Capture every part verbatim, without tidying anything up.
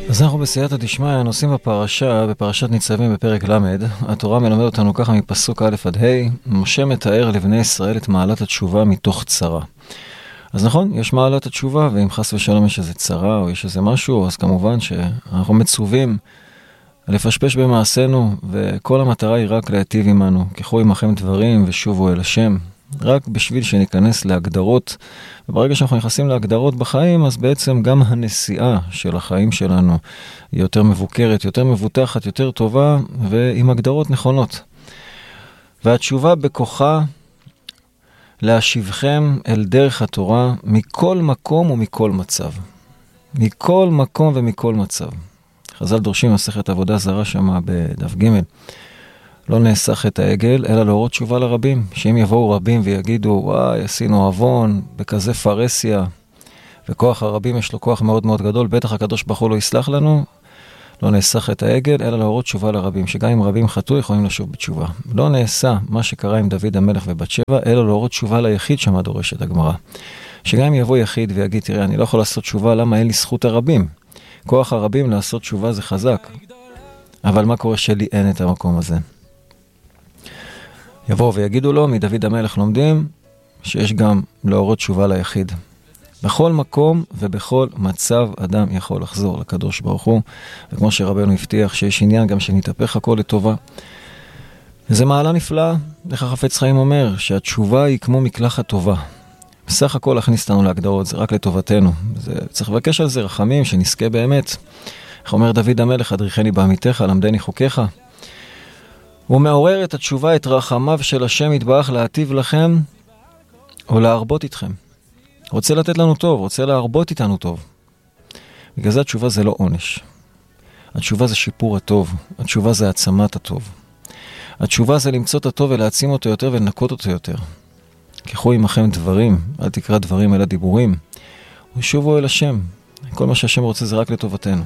אז אנחנו בסייעתא דשמיא נושאים בפרשה, בפרשת ניצבים בפרק למד. התורה מלמד אותנו ככה מפסוק א' עד ה', משה מתאר לבני ישראל את מעלת התשובה מתוך צרה. אז נכון, יש מעלת התשובה, ואם חס ושלום יש איזה צרה או יש איזה משהו, אז כמובן שאנחנו מצווים לפשפש במעשינו, וכל המטרה היא רק להיטיב עמנו. קחו עמכם דברים ושובו אל השם. רק בשביל שניכנס להגדרות, וברגע שאנחנו נכנסים להגדרות בחיים, אז בעצם גם הנסיעה של החיים שלנו היא יותר מבוקרת, יותר מבוטחת, יותר טובה, ועם הגדרות נכונות. והתשובה בכוחה להשיבכם אל דרך התורה מכל מקום ומכל מצב. מכל מקום ומכל מצב. חז"ל דורשים מסכת עבודה זרה שמה בדף ג' לא נאסח את העגל, אלא להורות תשובה לרבים. שאם יבואו רבים ויגידו, וואי, עשינו אבון, בכזה פרסיה, וכוח הרבים יש לו כוח מאוד מאוד גדול, בטח הקדוש ברוך הוא לא יסלח לנו, לא נאסח את העגל, אלא להורות תשובה לרבים, שגם אם רבים חטאו, יכולים לשוב בתשובה. לא נעשה מה שקרה עם דוד המלך ובת שבע, אלא להורות תשובה ליחיד שמה דורשת הגמרא. שגם אם יבוא יחיד ויגיד, תראה, אני לא יכול לעשות תשובה, למה אין לי זכות הרבים? כוח הרבים לעשות תשובה זה חזק. אבל מה קורה שלי אין את המקום הזה? יבואו ויגידו לו, מדוד המלך לומדים, שיש גם להורות תשובה ליחיד. בכל מקום ובכל מצב אדם יכול לחזור לקדוש ברוך הוא, וכמו שרבנו הבטיח שיש עניין גם שנתהפך הכל לטובה. וזה מעלה נפלאה, איך החפץ חיים אומר, שהתשובה היא כמו מקלחת טובה. בסך הכל להכניס לנו להגדרות, זה רק לטובתנו. זה, צריך לבקש על זה רחמים, שנזכה באמת. איך אומר דוד המלך, הדריכני בעמיתך, למדני חוקיך. הוא מעורר את התשובה, את רחמיו של השם יתברך להטיב לכם, או להרבות איתכם. רוצה לתת לנו טוב, רוצה להרבות איתנו טוב. בגלל זה התשובה זה לא עונש. התשובה זה שיפור הטוב. התשובה זה העצמת הטוב. התשובה זה למצוא את הטוב ולהעצים אותו יותר ולנקות אותו יותר. קחו עמכם דברים, אל תקרא דברים אלא דיבורים. ושובו אל השם. כל מה שהשם רוצה זה רק לטובתנו.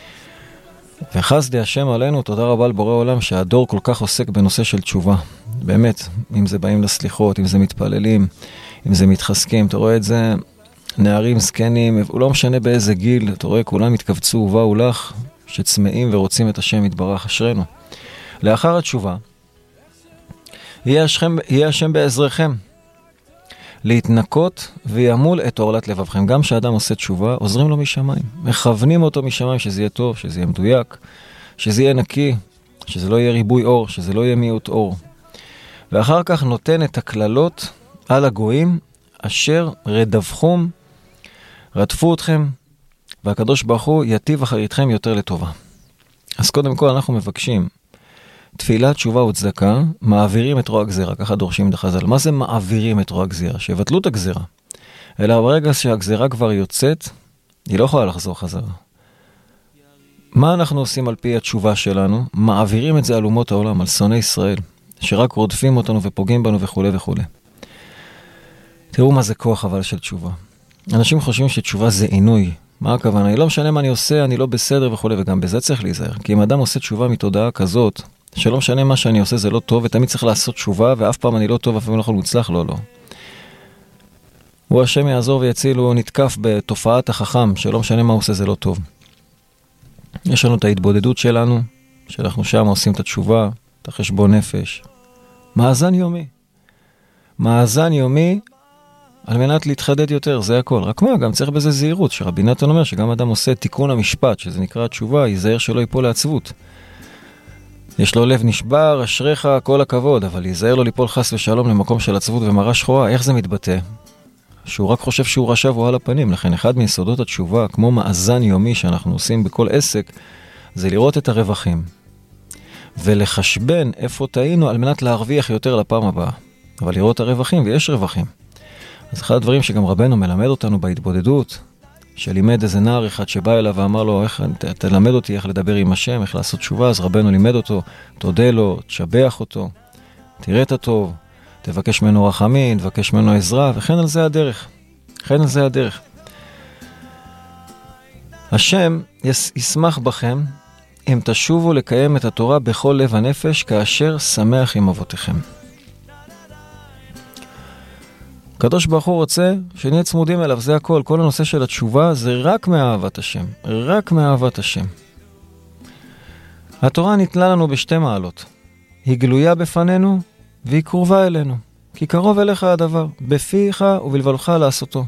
וחסדי השם עלינו, תודה רבה לבורא עולם שהדור כל כך עוסק בנושא של תשובה. באמת, אם זה באים לסליחות, אם זה מתפללים, אם זה מתחזקים, אתה רואה את זה, נערים, זקנים, הוא לא משנה באיזה גיל, אתה רואה, כולם התכווצו ובאו לך, שצמאים ורוצים את השם יתברך, אשרנו. לאחר התשובה, יהיה השם, יהיה השם בעזרכם, להתנקות וימול את עורלת לבבכם. גם כשאדם עושה תשובה, עוזרים לו משמיים. מכוונים אותו משמיים שזה יהיה טוב, שזה יהיה מדויק, שזה יהיה נקי, שזה לא יהיה ריבוי אור, שזה לא יהיה מיעוט אור. ואחר כך נותן את הכללות על הגויים, אשר רדפכם, רדפו אתכם, והקדוש ברוך הוא יטיב אחריתכם יותר לטובה. אז קודם כל אנחנו מבקשים, תפילת תשובה וצדקה, מעבירים את רוע הגזירה, ככה דורשים דחז"ל. מה זה מעבירים את רוע הגזירה? שיבטלו את הגזירה. אלא ברגע שהגזירה כבר יוצאת, היא לא יכולה לחזור חזרה. מה אנחנו עושים על פי התשובה שלנו? מעבירים את זה על אומות העולם, על שונאי ישראל, שרק רודפים אותנו ופוגעים בנו וכו' וכו'. תראו מה זה כוח אבל של תשובה. אנשים חושבים שתשובה זה עינוי. מה הכוונה? לא משנה מה אני עושה, אני לא בסדר וכו', וגם בזה צריך להיזהר. כי אם אדם עושה תשובה מתודעה כזאת, שלא משנה מה שאני עושה זה לא טוב, ותמיד צריך לעשות תשובה, ואף פעם אני לא טוב, אף פעם לא יכול להצלח, לא, לא. הוא השם יעזור ויציל, הוא נתקף בתופעת החכם, שלא משנה מה הוא עושה זה לא טוב. יש לנו את ההתבודדות שלנו, שאנחנו שם עושים את התשובה, את החשבון נפש. מאזן יומי. מאזן יומי, על מנת להתחדד יותר, זה הכל. רק מה, גם צריך בזה זהירות, שרבי נתן אומר שגם אדם עושה תיקון המשפט, שזה נקרא התשובה, ייזהר שלא ייפול לעצבות. יש לו לב נשבר, אשריך, כל הכבוד, אבל ייזהר לו ליפול חס ושלום למקום של עצבות ומראה שחורה. איך זה מתבטא? שהוא רק חושב שהוא רשע והוא על הפנים. לכן אחד מיסודות התשובה, כמו מאזן יומי שאנחנו עושים בכל עסק, זה לראות את הרווחים. ולחשבן איפה טעינו על מנת להרוויח יותר לפעם הבאה. אבל לראות את הרווחים, ויש רווחים. אז אחד הדברים שגם רבנו מלמד אותנו בהתבודדות, שלימד איזה נער אחד שבא אליו ואמר לו, איך, ת, תלמד אותי איך לדבר עם השם, איך לעשות תשובה, אז רבנו לימד אותו, תודה לו, תשבח אותו, תראה את הטוב, תבקש ממנו רחמים, תבקש ממנו עזרה, וכן על זה הדרך. וכן על זה הדרך. השם יס, ישמח בכם, אם תשובו לקיים את התורה בכל לב הנפש, כאשר שמח עם אבותיכם. הקדוש ברוך הוא רוצה שנהיה צמודים אליו, זה הכל. כל הנושא של התשובה זה רק מאהבת השם, רק מאהבת השם. התורה ניתנה לנו בשתי מעלות. היא גלויה בפנינו והיא קרובה אלינו. כי קרוב אליך הדבר, בפיך ובלבבך לעשותו.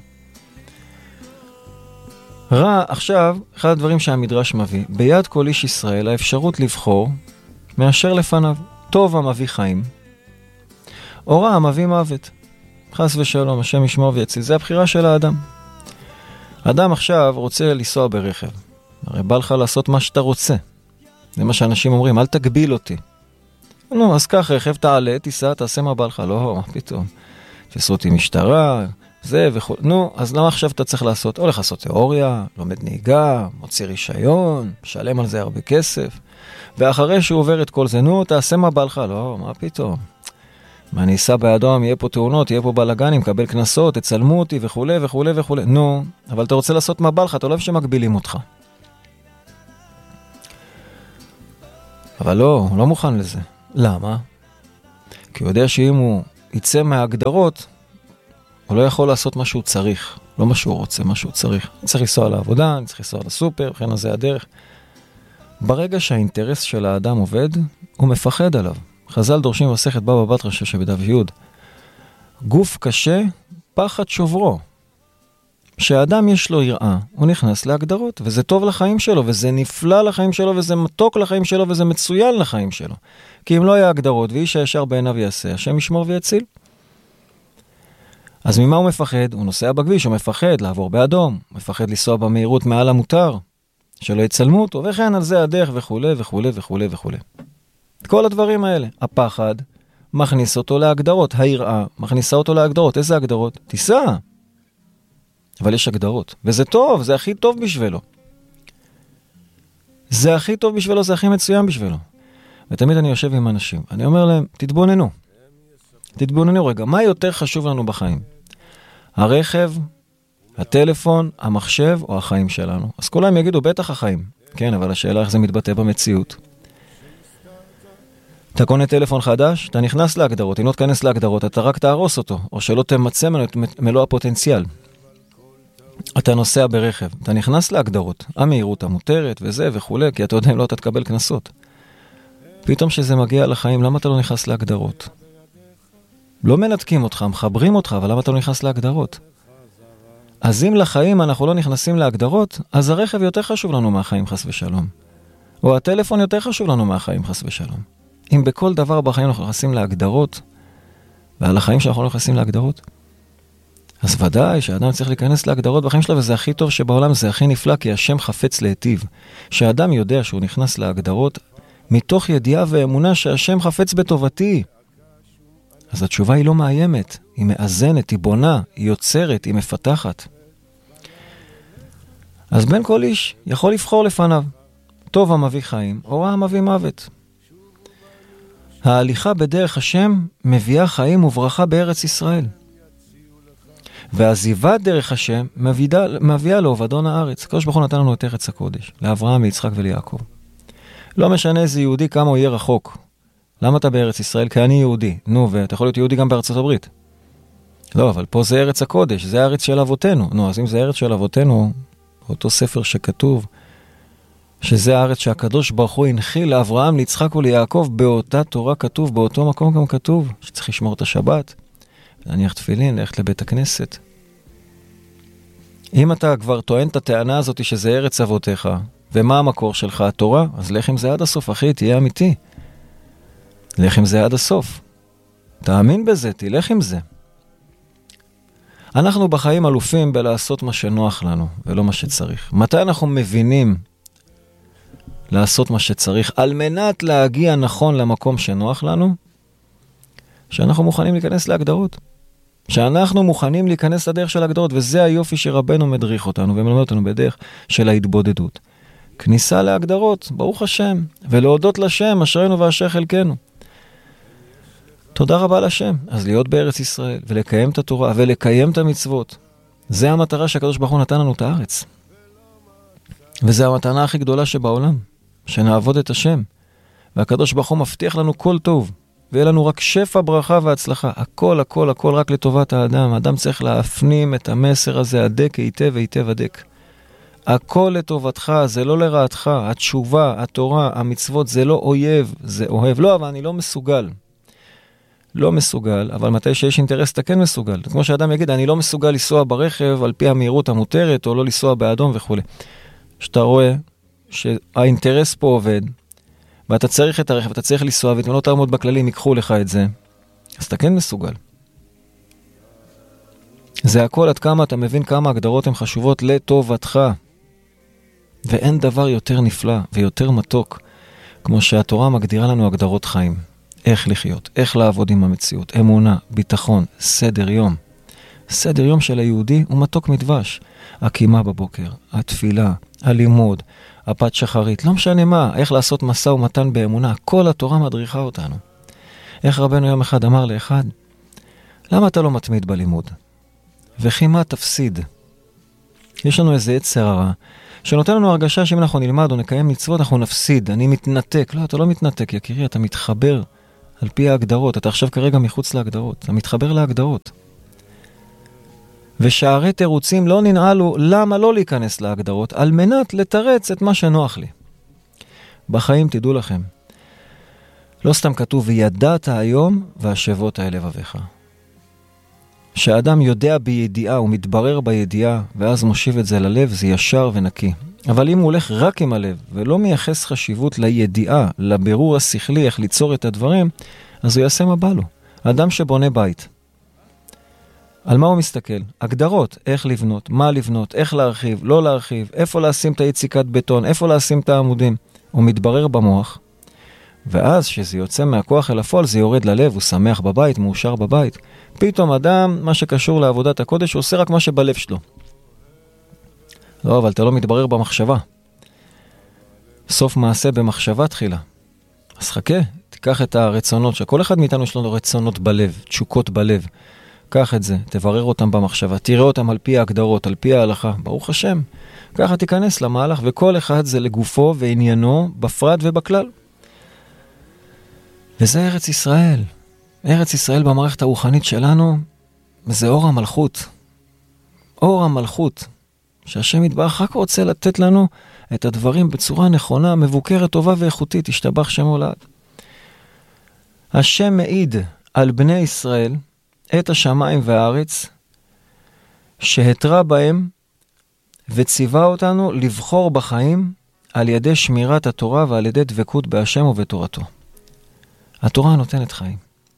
רע, עכשיו, אחד הדברים שהמדרש מביא, ביד כל איש ישראל האפשרות לבחור מאשר לפניו. טוב המביא חיים, או רע המביא מוות. חס ושלום, השם ישמור ויציל. זה הבחירה של האדם. האדם עכשיו רוצה לנסוע ברכב. הרי בא לך לעשות מה שאתה רוצה. זה מה שאנשים אומרים, אל תגביל אותי. נו, אז כך, רכב תעלה, תיסע, תעשה מה בא לך. לא, מה פתאום. תפסו אותי משטרה, זה וכו'. נו, אז למה עכשיו אתה צריך לעשות? הולך לעשות תיאוריה, לומד נהיגה, מוציא רישיון, משלם על זה הרבה כסף. ואחרי שהוא עובר את כל זה, נו, תעשה מה בא לך. לא, מה פתאום. מה אני אסע באדום, יהיה פה תאונות, יהיה פה בלגנים, קבל כנסות, תצלמו אותי וכו' וכו' וכו'. נו, אבל אתה רוצה לעשות מה בא לך, אתה לא אוהב שמגבילים אותך. אבל לא, הוא לא מוכן לזה. למה? כי הוא יודע שאם הוא יצא מההגדרות, הוא לא יכול לעשות מה שהוא צריך. לא מה שהוא רוצה, מה שהוא צריך. אני צריך לנסוע לעבודה, אני צריך לנסוע לסופר, וכן זה הדרך. ברגע שהאינטרס של האדם עובד, הוא מפחד עליו. חז"ל דורשים במסכת בבא בתרא שבדף י' גוף קשה, פחד שוברו. כשאדם יש לו יראה, הוא נכנס להגדרות, וזה טוב לחיים שלו, וזה נפלא לחיים שלו, וזה מתוק לחיים שלו, וזה מצוין לחיים שלו. כי אם לא היה הגדרות, ואיש הישר בעיניו יעשה, השם ישמור ויציל. אז ממה הוא מפחד? הוא נוסע בכביש, הוא מפחד לעבור באדום, הוא מפחד לנסוע במהירות מעל המותר, שלא יצלמו אותו, וכן על זה הדרך וכו' וכו' וכו' וכו'. כל הדברים האלה. הפחד מכניס אותו להגדרות, היראה מכניסה אותו להגדרות. איזה הגדרות? תיסע. אבל יש הגדרות, וזה טוב, זה הכי טוב בשבילו. זה הכי טוב בשבילו, זה הכי מצוין בשבילו. ותמיד אני יושב עם אנשים, אני אומר להם, תתבוננו. תתבוננו רגע, מה יותר חשוב לנו בחיים? הרכב, הטלפון, המחשב או החיים שלנו? אז כולם יגידו, בטח החיים. כן, אבל השאלה איך זה מתבטא במציאות. אתה קונה טלפון חדש, אתה נכנס להגדרות, אם לא תכנס להגדרות, אתה רק תהרוס אותו, או שלא תמצא מלוא הפוטנציאל. אתה נוסע ברכב, אתה נכנס להגדרות, המהירות המותרת וזה וכו', כי אתה יודע אם לא אתה תקבל כנסות. פתאום שזה מגיע לחיים, למה אתה לא נכנס להגדרות? לא מנתקים אותך, מחברים אותך, אבל למה אתה לא נכנס להגדרות? אז אם לחיים אנחנו לא נכנסים להגדרות, אז הרכב יותר חשוב לנו מהחיים חס ושלום. או הטלפון יותר חשוב לנו מהחיים חס ושלום. אם בכל דבר בחיים אנחנו נכנסים להגדרות, ועל החיים שאנחנו לא נכנסים להגדרות, אז ודאי שהאדם צריך להיכנס להגדרות בחיים שלו, וזה הכי טוב שבעולם, זה הכי נפלא, כי השם חפץ להיטיב. שהאדם יודע שהוא נכנס להגדרות, מתוך ידיעה ואמונה שהשם חפץ בטובתי. אז התשובה היא לא מאיימת, היא מאזנת, היא בונה, היא יוצרת, היא מפתחת. אז בין כל איש יכול לבחור לפניו. טוב המביא חיים, או רע המביא מוות. ההליכה בדרך השם מביאה חיים וברכה בארץ ישראל. ועזיבת דרך השם מביאה, מביאה לו אבדון הארץ. הקדוש ברוך הוא נתן לנו את ארץ הקודש, לאברהם, ליצחק וליעקב. לא משנה איזה יהודי כמה הוא יהיה רחוק. למה אתה בארץ ישראל? כי אני יהודי. נו, ואתה יכול להיות יהודי גם בארצות הברית. לא, אבל פה זה ארץ הקודש, זה הארץ של אבותינו. נו, אז אם זה ארץ של אבותינו, אותו ספר שכתוב, שזה הארץ שהקדוש ברוך הוא הנחיל לאברהם, ליצחק וליעקב, באותה תורה כתוב, באותו מקום גם כתוב, שצריך לשמור את השבת, להניח תפילין, ללכת לבית הכנסת. אם אתה כבר טוען את הטענה הזאת שזה ארץ אבותיך, ומה המקור שלך? התורה, אז לך עם זה עד הסוף, אחי, תהיה אמיתי. לך עם זה עד הסוף. תאמין בזה, תלך עם זה. אנחנו בחיים אלופים בלעשות מה שנוח לנו, ולא מה שצריך. מתי אנחנו מבינים לעשות מה שצריך, על מנת להגיע נכון למקום שנוח לנו? שאנחנו מוכנים להיכנס להגדרות. שאנחנו מוכנים להיכנס לדרך של הגדרות, וזה היופי שרבנו מדריך אותנו, ומלמד אותנו בדרך של ההתבודדות. כניסה להגדרות, ברוך השם, ולהודות לשם, אשרינו ואשר חלקנו. תודה רבה לשם. אז להיות בארץ ישראל, ולקיים את התורה, ולקיים את המצוות. זה המטרה שהקדוש ברוך הוא נתן לנו את הארץ. וזה המתנה הכי גדולה שבעולם, שנעבוד את השם. והקדוש ברוך הוא מבטיח לנו כל טוב. ויהיה לנו רק שפע, ברכה והצלחה. הכל, הכל, הכל רק לטובת האדם. האדם צריך להפנים את המסר הזה, הדק היטב, היטב הדק. הכל לטובתך, זה לא לרעתך. התשובה, התורה, המצוות, זה לא אויב, זה אוהב. לא, אבל אני לא מסוגל. לא מסוגל, אבל מתי שיש אינטרס אתה כן מסוגל. כמו שאדם יגיד, אני לא מסוגל לנסוע ברכב על פי המהירות המותרת, או לא לנסוע באדום וכו'. שאתה רואה שהאינטרס פה עובד, ואתה צריך את הרכב, אתה צריך לנסוע, ואתם לא תעמוד בכללים, ייקחו לך את זה, אז אתה כן מסוגל. זה הכל עד כמה אתה מבין כמה הגדרות הן חשובות לטובתך. ואין דבר יותר נפלא ויותר מתוק, כמו שהתורה מגדירה לנו הגדרות חיים. איך לחיות, איך לעבוד עם המציאות, אמונה, ביטחון, סדר יום. סדר יום של היהודי הוא מתוק מדבש. הקימה בבוקר, התפילה, הלימוד, הפת שחרית, לא משנה מה, איך לעשות משא ומתן באמונה, כל התורה מדריכה אותנו. איך רבנו יום אחד אמר לאחד, למה אתה לא מתמיד בלימוד? וכי מה תפסיד? יש לנו איזה יצר הרע, שנותן לנו הרגשה שאם אנחנו נלמד או נקיים מצוות, אנחנו נפסיד, אני מתנתק. לא, אתה לא מתנתק, יקירי, אתה מתחבר על פי ההגדרות. אתה עכשיו כרגע מחוץ להגדרות, אתה מתחבר להגדרות. ושערי תירוצים לא ננעלו, למה לא להיכנס להגדרות? על מנת לתרץ את מה שנוח לי. בחיים תדעו לכם, לא סתם כתוב, וידעת היום והשבות האל לבביך. שהאדם יודע בידיעה, הוא מתברר בידיעה, ואז מושיב את זה ללב, זה ישר ונקי. אבל אם הוא הולך רק עם הלב, ולא מייחס חשיבות לידיעה, לבירור השכלי, איך ליצור את הדברים, אז הוא יעשה מה בא לו. האדם שבונה בית. על מה הוא מסתכל? הגדרות, איך לבנות, מה לבנות, איך להרחיב, לא להרחיב, איפה לשים את היציקת בטון, איפה לשים את העמודים. הוא מתברר במוח, ואז שזה יוצא מהכוח אל הפועל, זה יורד ללב, הוא שמח בבית, מאושר בבית. פתאום אדם, מה שקשור לעבודת הקודש, הוא עושה רק מה שבלב שלו. לא, אבל אתה לא מתברר במחשבה. סוף מעשה במחשבה תחילה. אז חכה, תיקח את הרצונות, שכל אחד מאיתנו יש לנו רצונות בלב, תשוקות בלב. קח את זה, תברר אותם במחשבה, תראה אותם על פי ההגדרות, על פי ההלכה. ברוך השם. ככה תיכנס למהלך, וכל אחד זה לגופו ועניינו, בפרט ובכלל. וזה ארץ ישראל. ארץ ישראל במערכת הרוחנית שלנו, זה אור המלכות. אור המלכות. שהשם יתברך רק רוצה לתת לנו את הדברים בצורה נכונה, מבוקרת, טובה ואיכותית, ישתבח שמו לעד. השם מעיד על בני ישראל את השמיים והארץ, שהתרה בהם וציווה אותנו לבחור בחיים על ידי שמירת התורה ועל ידי דבקות בהשם ובתורתו. התורה נותנת חיים.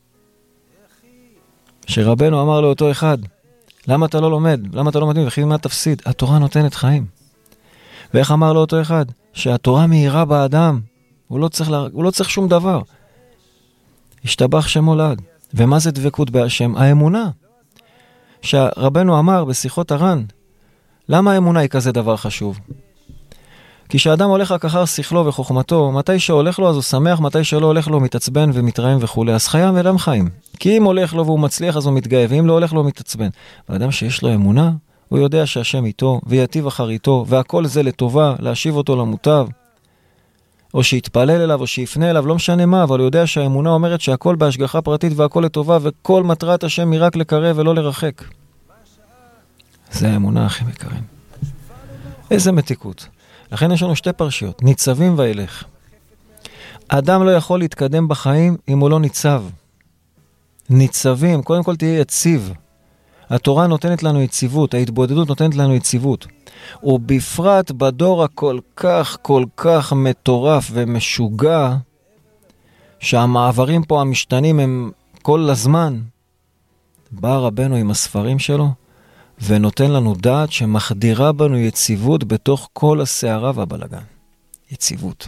שרבנו אמר לאותו אחד, למה אתה לא לומד? למה אתה לא מתמיד? וכי מה תפסיד? התורה נותנת חיים. ואיך אמר לאותו אחד? שהתורה מהירה באדם. הוא לא צריך, לה... הוא לא צריך שום דבר. השתבח שמו לעד. ומה זה דבקות בהשם? האמונה. שרבנו אמר בשיחות הר"ן, למה האמונה היא כזה דבר חשוב? כי כשאדם הולך רק אחר שכלו וחוכמתו, מתי שהולך לו אז הוא שמח, מתי שלא הולך לו הוא מתעצבן ומתרעם וכו'. אז חיים ואדם חיים. כי אם הולך לו והוא מצליח אז הוא מתגאה, ואם לא הולך לו הוא מתעצבן. ואדם שיש לו אמונה, הוא יודע שהשם איתו, ויטיב אחר איתו, והכל זה לטובה, להשיב אותו למוטב, או שיתפלל אליו, או שיפנה אליו, לא משנה מה, אבל הוא יודע שהאמונה אומרת שהכל בהשגחה פרטית והכל לטובה, וכל מטרת השם היא רק לקרב ולא לרחק. זה האמונה הכי מקרים. איזה מתיקות. לכן יש לנו שתי פרשיות, ניצבים וילך. אדם לא יכול להתקדם בחיים אם הוא לא ניצב. ניצבים, קודם כל תהיה יציב. התורה נותנת לנו יציבות, ההתבודדות נותנת לנו יציבות. ובפרט בדור הכל כך, כל כך מטורף ומשוגע, שהמעברים פה המשתנים הם כל הזמן. בא רבנו עם הספרים שלו, ונותן לנו דעת שמחדירה בנו יציבות בתוך כל הסערה והבלגן. יציבות.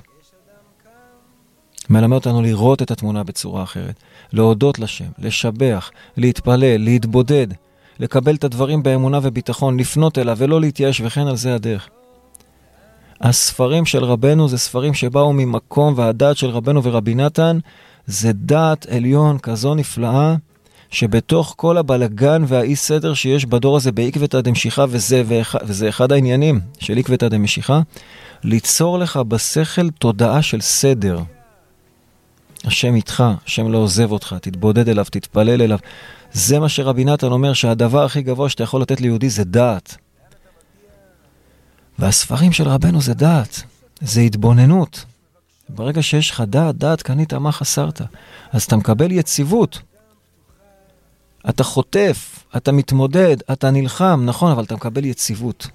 מלמד אותנו לראות את התמונה בצורה אחרת, להודות לשם, לשבח, להתפלל, להתבודד, לקבל את הדברים באמונה וביטחון, לפנות אליו ולא להתייאש, וכן על זה הדרך. הספרים של רבנו זה ספרים שבאו ממקום, והדעת של רבנו ורבי נתן זה דעת עליון כזו נפלאה, שבתוך כל הבלגן והאי סדר שיש בדור הזה בעקבתא דמשיחא, וזה, וזה אחד העניינים של עקבתא דמשיחא, ליצור לך בשכל תודעה של סדר. השם איתך, השם לא עוזב אותך, תתבודד אליו, תתפלל אליו. זה מה שרבי נתן אומר, שהדבר הכי גבוה שאתה יכול לתת ליהודי זה דעת. והספרים של רבנו זה דעת, זה התבוננות. ברגע שיש לך דעת, דעת קנית מה חסרת. אז אתה מקבל יציבות. אתה חוטף, אתה מתמודד, אתה נלחם, נכון, אבל אתה מקבל יציבות.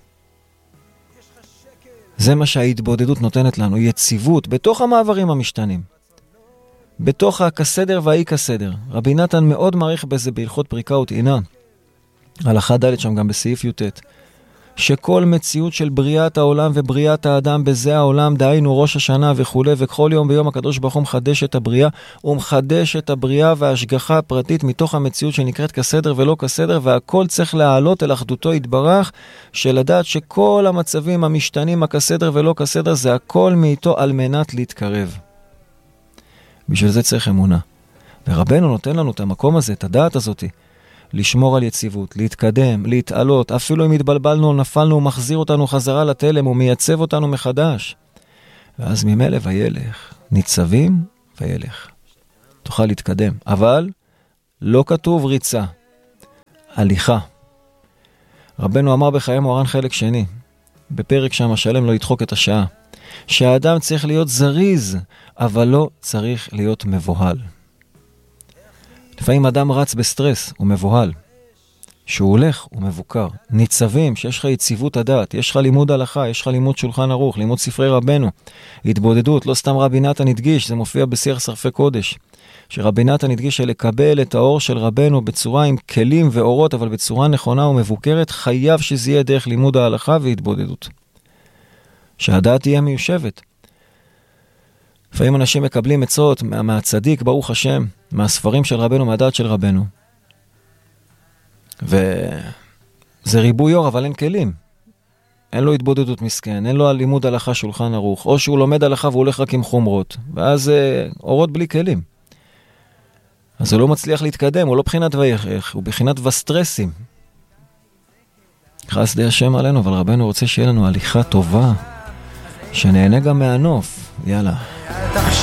זה מה שההתבודדות נותנת לנו, יציבות, בתוך המעברים המשתנים. בתוך הכסדר והאי כסדר. רבי נתן מאוד מעריך בזה בהלכות פריקה וטעינה. הלכה ד' שם גם בסעיף י"ט. שכל מציאות של בריאת העולם ובריאת האדם בזה העולם, דהיינו ראש השנה וכו', וכל יום ביום הקדוש ברוך הוא מחדש את הבריאה, הוא מחדש את הבריאה וההשגחה הפרטית מתוך המציאות שנקראת כסדר ולא כסדר, והכל צריך להעלות אל אחדותו יתברך, שלדעת שכל המצבים המשתנים הכסדר ולא כסדר, זה הכל מאיתו על מנת להתקרב. בשביל זה צריך אמונה. ורבנו נותן לנו את המקום הזה, את הדעת הזאת, לשמור על יציבות, להתקדם, להתעלות, אפילו אם התבלבלנו, נפלנו, הוא מחזיר אותנו חזרה לתלם, הוא מייצב אותנו מחדש. ואז ממילא וילך, ניצבים וילך. תוכל להתקדם, אבל לא כתוב ריצה, הליכה. רבנו אמר בחיי מוהר"ן חלק שני, בפרק שם השלם לא ידחוק את השעה, שהאדם צריך להיות זריז, אבל לא צריך להיות מבוהל. לפעמים אדם רץ בסטרס, הוא מבוהל. שהוא הולך, הוא מבוקר. ניצבים, שיש לך יציבות הדעת, יש לך לימוד הלכה, יש לך לימוד שולחן ערוך, לימוד ספרי רבנו. התבודדות, לא סתם רבי נתן הדגיש, זה מופיע בשיח שרפי קודש. שרבי נתן הדגיש לקבל את האור של רבנו בצורה עם כלים ואורות, אבל בצורה נכונה ומבוקרת, חייב שזה יהיה דרך לימוד ההלכה והתבודדות. שהדעת תהיה מיושבת. לפעמים אנשים מקבלים עצות מה, מהצדיק, ברוך השם, מהספרים של רבנו, מהדעת של רבנו. וזה ריבוי אור, אבל אין כלים. אין לו התבודדות מסכן, אין לו לימוד הלכה שולחן ערוך, או שהוא לומד הלכה והוא הולך רק עם חומרות, ואז אורות בלי כלים. אז הוא לא מצליח להתקדם, הוא לא בחינת ויחך, הוא בחינת וסטרסים. חסדי השם עלינו, אבל רבנו רוצה שיהיה לנו הליכה טובה, שנהנה גם מהנוף. יאללה.